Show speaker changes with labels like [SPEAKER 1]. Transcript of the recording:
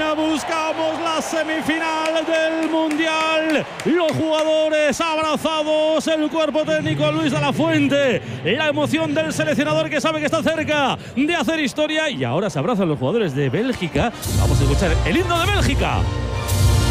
[SPEAKER 1] España, buscamos la semifinal del Mundial. Los jugadores abrazados, el cuerpo técnico Luis de la Fuente, la emoción del seleccionador que sabe que está cerca de hacer historia. Y ahora se abrazan los jugadores de Bélgica. Vamos a escuchar el himno de Bélgica.